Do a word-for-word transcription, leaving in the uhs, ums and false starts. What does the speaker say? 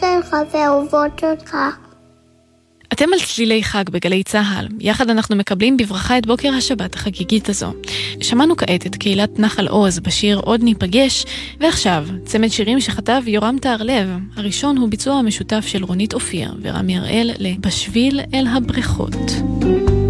לך ואהובות שלך. אתם על צלילי חג בגלי צהל. יחד אנחנו מקבלים בברכה את בוקר השבת החגיגית הזו. שמענו כעת את קהילת נחל עוז בשיר עוד ניפגש, ועכשיו צמד שירים שכתב יורם תהרלב. הראשון הוא ביצוע המשותף של רונית אופיר ורמי הראל לבשביל אל הבריכות.